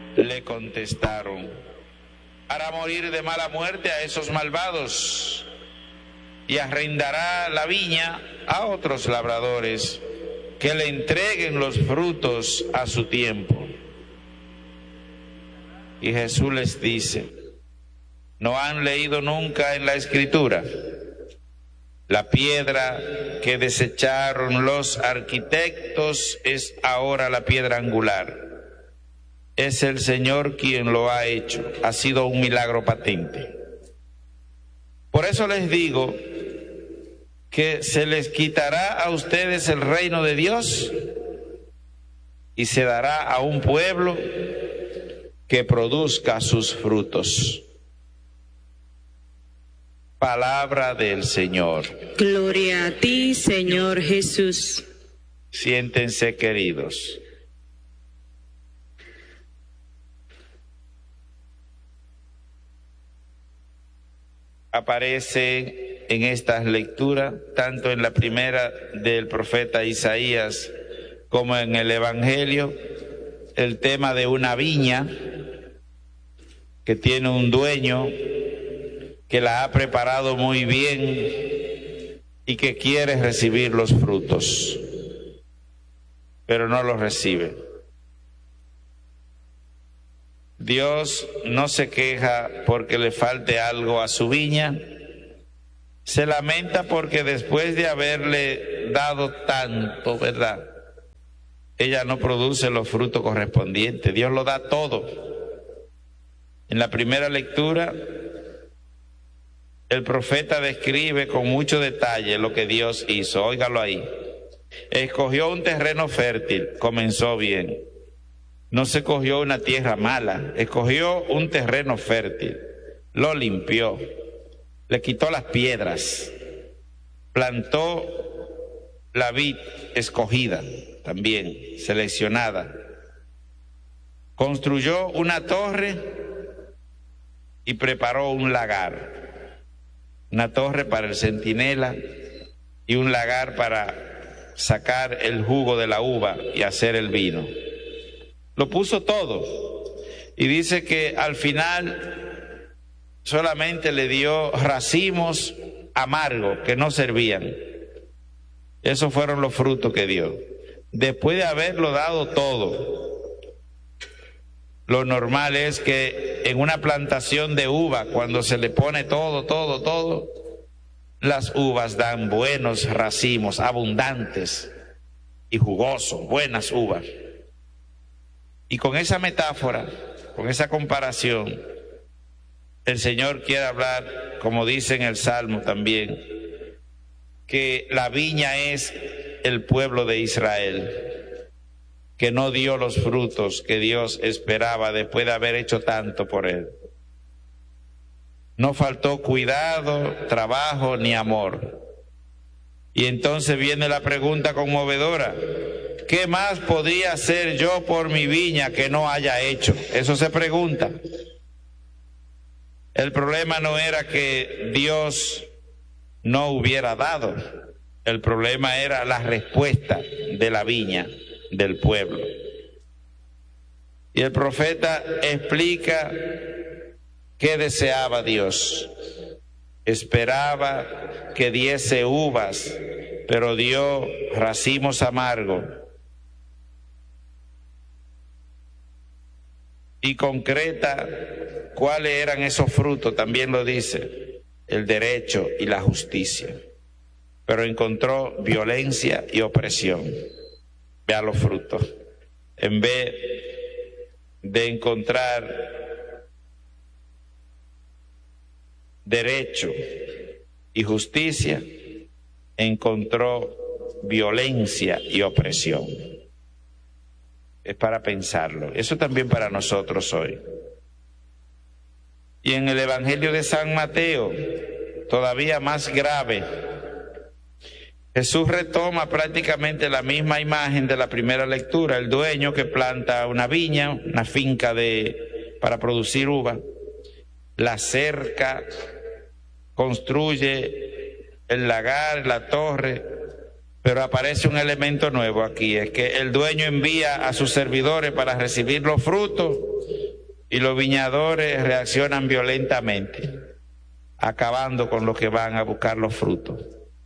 Le contestaron: hará morir de mala muerte a esos malvados y arrendará la viña a otros labradores que le entreguen los frutos a su tiempo. Y Jesús les dice: ¿no han leído nunca en la Escritura? La piedra que desecharon los arquitectos es ahora la piedra angular. Es el Señor quien lo ha hecho. Ha sido un milagro patente. Por eso les digo que se les quitará a ustedes el reino de Dios y se dará a un pueblo que produzca sus frutos. Palabra del Señor. Gloria a ti, Señor Jesús. Siéntense, queridos. Aparece en estas lecturas, tanto en la primera del profeta Isaías como en el Evangelio, el tema de una viña que tiene un dueño que la ha preparado muy bien y que quiere recibir los frutos, pero no los recibe. Dios no se queja porque le falte algo a su viña, se lamenta porque después de haberle dado tanto, ¿verdad?, ella no produce los frutos correspondientes. Dios lo da todo. En la primera lectura, el profeta describe con mucho detalle lo que Dios hizo. Óigalo ahí. Escogió un terreno fértil, comenzó bien. No se cogió una tierra mala, escogió un terreno fértil, lo limpió, le quitó las piedras, plantó la vid escogida, también seleccionada, construyó una torre y preparó un lagar, una torre para el centinela y un lagar para sacar el jugo de la uva y hacer el vino. Lo puso todo y dice que al final solamente le dio racimos amargos que no servían. Esos fueron los frutos que dio. Después de haberlo dado todo, lo normal es que en una plantación de uva, cuando se le pone todo, las uvas dan buenos racimos, abundantes y jugosos, buenas uvas. Y con esa metáfora, con esa comparación, el Señor quiere hablar, como dice en el Salmo también, que la viña es el pueblo de Israel, que no dio los frutos que Dios esperaba después de haber hecho tanto por él. No faltó cuidado, trabajo ni amor. Y entonces viene la pregunta conmovedora: ¿qué más podría hacer yo por mi viña que no haya hecho? Eso se pregunta. El problema no era que Dios no hubiera dado, el problema era la respuesta de la viña, del pueblo. Y el profeta explica qué deseaba Dios. Esperaba que diese uvas, pero dio racimos amargos. Y concreta cuáles eran esos frutos, también lo dice: el derecho y la justicia. Pero encontró violencia y opresión. Vea los frutos. En vez de encontrar derecho y justicia, encontró violencia y opresión. Es para pensarlo. Eso también para nosotros hoy. Y en el Evangelio de San Mateo, todavía más grave, Jesús retoma prácticamente la misma imagen de la primera lectura: el dueño que planta una viña, una finca para producir uva, la cerca, construye el lagar, la torre, pero aparece un elemento nuevo aquí: es que el dueño envía a sus servidores para recibir los frutos y los viñadores reaccionan violentamente, acabando con los que van a buscar los frutos.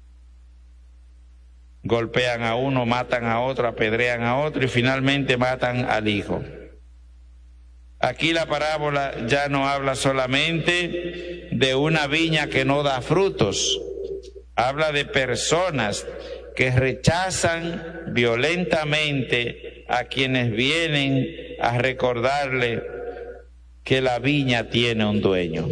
Golpean a uno, matan a otro, apedrean a otro y finalmente matan al hijo. Aquí la parábola ya no habla solamente de una viña que no da frutos, habla de personas que rechazan violentamente a quienes vienen a recordarle que la viña tiene un dueño.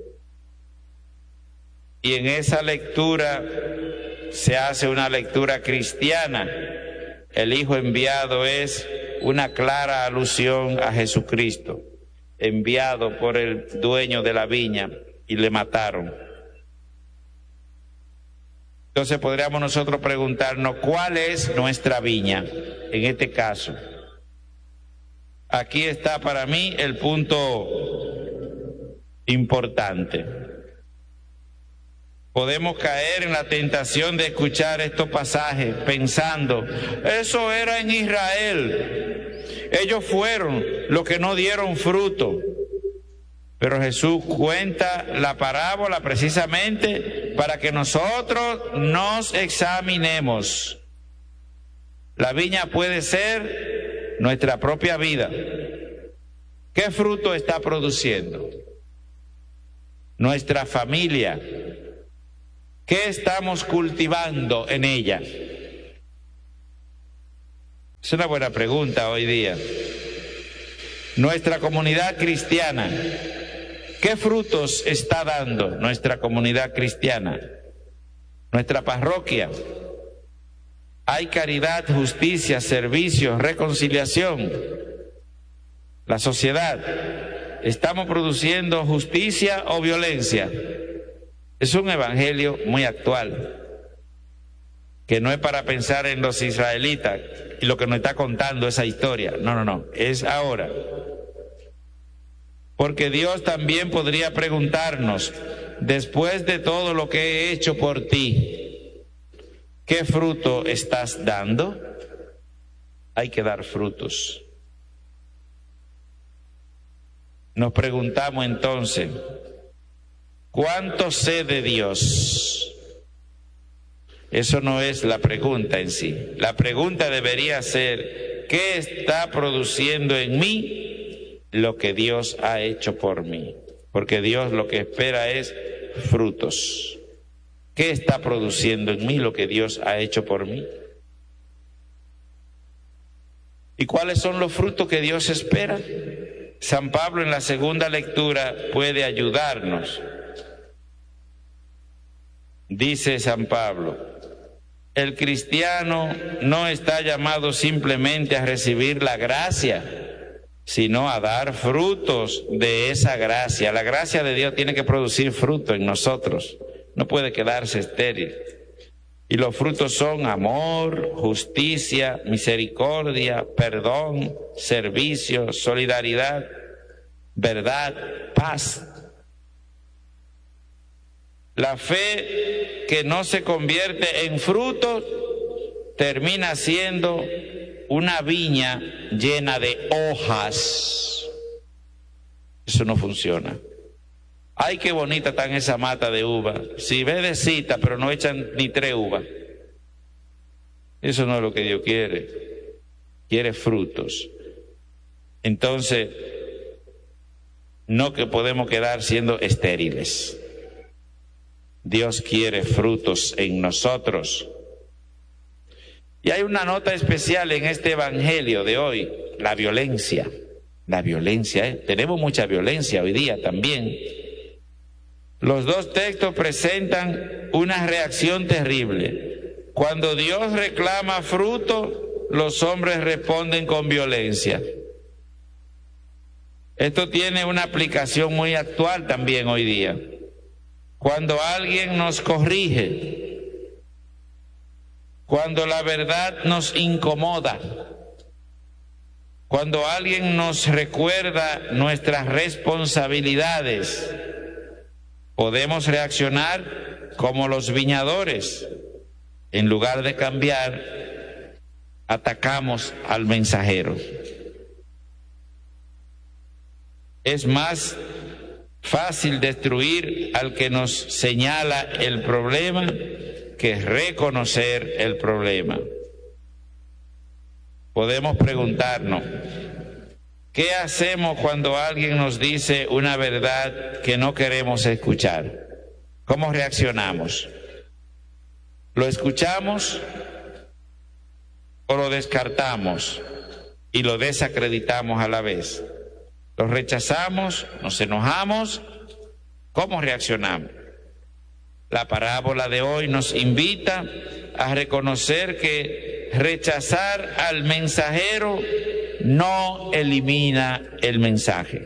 Y en esa lectura se hace una lectura cristiana. El Hijo enviado es una clara alusión a Jesucristo, enviado por el dueño de la viña, y le mataron. Entonces podríamos nosotros preguntarnos, ¿cuál es nuestra viña en este caso? Aquí está para mí el punto importante. Podemos caer en la tentación de escuchar estos pasajes pensando, eso era en Israel, ellos fueron los que no dieron fruto. Pero Jesús cuenta la parábola precisamente para que nosotros nos examinemos. La viña puede ser nuestra propia vida. ¿Qué fruto está produciendo? Nuestra familia. ¿Qué estamos cultivando en ella? Es una buena pregunta hoy día. Nuestra comunidad cristiana, ¿qué frutos está dando nuestra comunidad cristiana? Nuestra parroquia. ¿Hay caridad, justicia, servicios, reconciliación? La sociedad. ¿Estamos produciendo justicia o violencia? Es un evangelio muy actual, que no es para pensar en los israelitas y lo que nos está contando esa historia. No, es ahora. Porque Dios también podría preguntarnos, después de todo lo que he hecho por ti, ¿qué fruto estás dando? Hay que dar frutos. Nos preguntamos entonces, ¿cuánto sé de Dios? Eso no es la pregunta en sí. La pregunta debería ser, ¿qué está produciendo en mí lo que Dios ha hecho por mí? Porque Dios lo que espera es frutos. ¿Qué está produciendo en mí lo que Dios ha hecho por mí? ¿Y cuáles son los frutos que Dios espera? San Pablo en la segunda lectura puede ayudarnos. Dice San Pablo, el cristiano no está llamado simplemente a recibir la gracia, sino a dar frutos de esa gracia. La gracia de Dios tiene que producir fruto en nosotros, no puede quedarse estéril. Y los frutos son amor, justicia, misericordia, perdón, servicio, solidaridad, verdad, paz. La fe que no se convierte en fruto termina siendo una viña llena de hojas. Eso no funciona. Ay, qué bonita está esa mata de uva. Sí, verdecita, pero no echan ni 3 uvas. Eso no es lo que Dios quiere. Quiere frutos. Entonces, no que podemos quedar siendo estériles. Dios quiere frutos en nosotros. Y hay una nota especial en este evangelio de hoy, la violencia. La violencia, tenemos mucha violencia hoy día también. Los dos textos presentan una reacción terrible. Cuando Dios reclama fruto, los hombres responden con violencia. Esto tiene una aplicación muy actual también hoy día. Cuando alguien nos corrige, cuando la verdad nos incomoda, cuando alguien nos recuerda nuestras responsabilidades, podemos reaccionar como los viñadores. En lugar de cambiar, atacamos al mensajero. Es más fácil destruir al que nos señala el problema que reconocer el problema. Podemos preguntarnos, ¿qué hacemos cuando alguien nos dice una verdad que no queremos escuchar? ¿Cómo reaccionamos? ¿Lo escuchamos o lo descartamos y lo desacreditamos a la vez? ¿Lo rechazamos? ¿Nos enojamos? ¿Cómo reaccionamos? La parábola de hoy nos invita a reconocer que rechazar al mensajero no elimina el mensaje.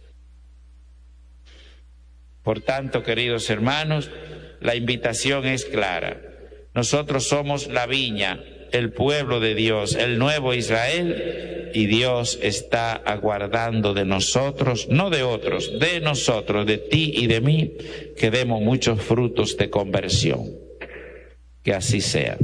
Por tanto, queridos hermanos, la invitación es clara. Nosotros somos la viña, el pueblo de Dios, el nuevo Israel, y Dios está aguardando de nosotros, no de otros, de nosotros, de ti y de mí, que demos muchos frutos de conversión. Que así sea.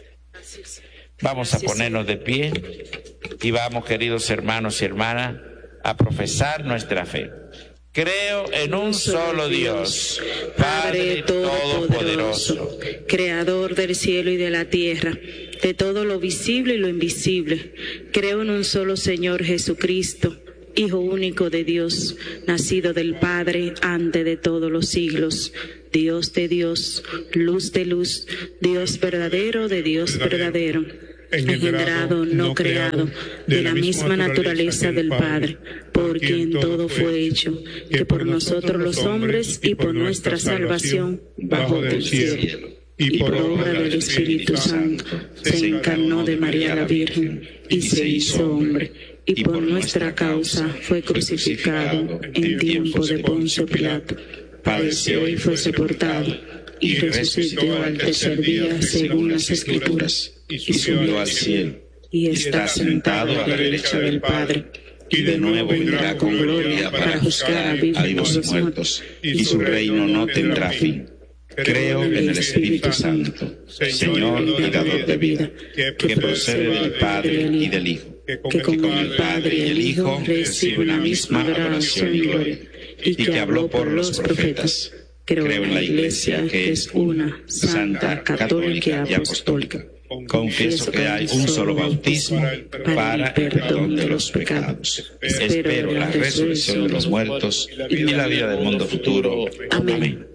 Vamos a ponernos de pie y vamos, queridos hermanos y hermanas, a profesar nuestra fe. Creo en un solo Dios, Padre Todopoderoso, Creador del cielo y de la tierra, de todo lo visible y lo invisible. Creo en un solo Señor Jesucristo, Hijo único de Dios, nacido del Padre antes de todos los siglos, Dios de Dios, luz de luz, Dios verdadero de Dios verdadero, engendrado, no creado, de la misma naturaleza del Padre, por quien todo fue hecho, que por nosotros los hombres y por nuestra salvación bajó del cielo, y por obra del Espíritu Santo se encarnó de María la Virgen y se hizo hombre, y por nuestra causa fue crucificado en tiempo de Poncio Pilato, padeció y fue sepultado, y resucitó al tercer día según las Escrituras, y subió al cielo, y está sentado a la derecha del Padre, y de nuevo vendrá con gloria para juzgar a vivos y muertos, y su reino no tendrá fin. Creo en el Espíritu Santo, Señor y dador de vida, que procede del Padre y del Hijo, que con el Padre y el Hijo recibe una misma adoración y gloria, y que habló por los profetas. Creo en la Iglesia, que es una, santa, católica y apostólica. Confieso que hay un solo bautismo para el perdón de los pecados. Espero la resurrección de los muertos y la vida del mundo futuro. Amén.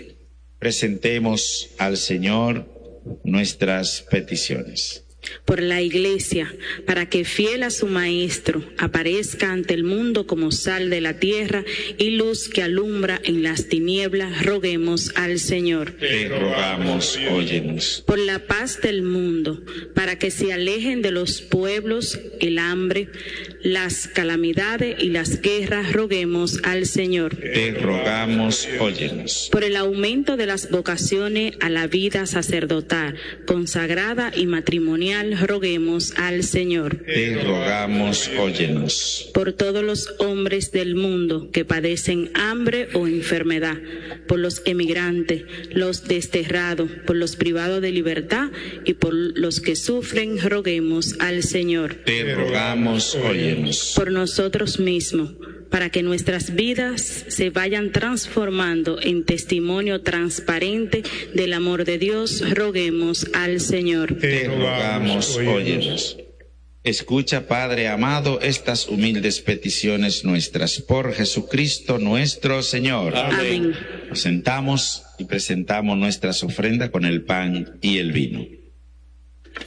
Presentemos al Señor nuestras peticiones. Por la Iglesia, para que fiel a su Maestro aparezca ante el mundo como sal de la tierra y luz que alumbra en las tinieblas, roguemos al Señor. Te rogamos, óyenos. Por la paz del mundo, para que se alejen de los pueblos el hambre, las calamidades y las guerras, roguemos al Señor. Te rogamos, óyenos. Por el aumento de las vocaciones a la vida sacerdotal, consagrada y matrimonial, roguemos al Señor. Te rogamos, óyenos. Por todos los hombres del mundo que padecen hambre o enfermedad, por los emigrantes, los desterrados, por los privados de libertad y por los que sufren, roguemos al Señor. Te rogamos, óyenos. Por nosotros mismos, para que nuestras vidas se vayan transformando en testimonio transparente del amor de Dios, roguemos al Señor. Te rogamos, óyenos. Escucha, Padre amado, estas humildes peticiones nuestras, por Jesucristo nuestro Señor. Amén. Nos sentamos y presentamos nuestras ofrendas con el pan y el vino.